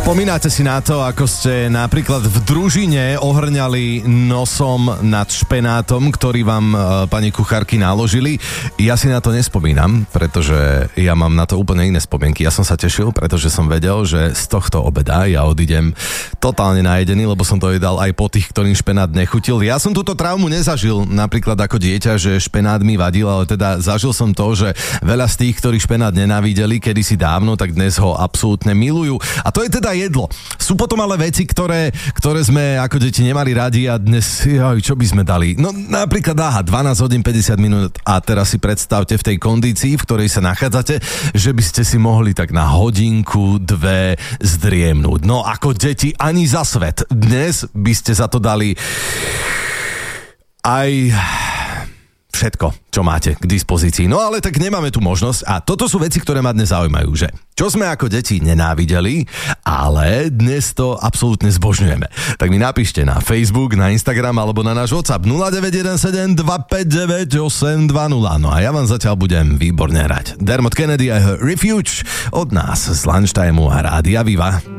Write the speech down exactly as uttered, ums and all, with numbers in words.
Spomínate si na to, ako ste napríklad v družine ohrňali nosom nad špenátom, ktorý vám e, pani kuchárky naložili? Ja si na to nespomínam, pretože ja mám na to úplne iné spomienky. Ja som sa tešil, pretože som vedel, že z tohto obeda ja odídem totálne najedený, lebo som to jedal aj po tých, ktorým špenát nechutil. Ja som túto traumu nezažil napríklad ako dieťa, že špenát mi vadil, ale teda zažil som to, že veľa z tých, ktorí špenát nenávideli kedysi dávno, tak dnes ho absolútne milujú. A to je teda jedlo. Sú potom ale veci, ktoré, ktoré sme ako deti nemali radi a dnes, joj, čo by sme dali? No napríklad, aha, dvanásť hodín päťdesiat minút a teraz si predstavte v tej kondícii, v ktorej sa nachádzate, že by ste si mohli tak na hodinku, dve zdriemnúť. No ako deti ani za svet. Dnes by ste za to dali aj všetko, čo máte k dispozícii. No ale tak nemáme tu možnosť a toto sú veci, ktoré ma dnes zaujímajú, že čo sme ako deti nenávideli, ale dnes to absolútne zbožňujeme. Tak mi napíšte na Facebook, na Instagram alebo na náš WhatsApp nula deväť jeden sedem dva päť deväť osem dva nula. No a ja vám zatiaľ budem výborne hrať. Dermot Kennedy a Refuge od nás z Lunchtimeu a Rádia Viva.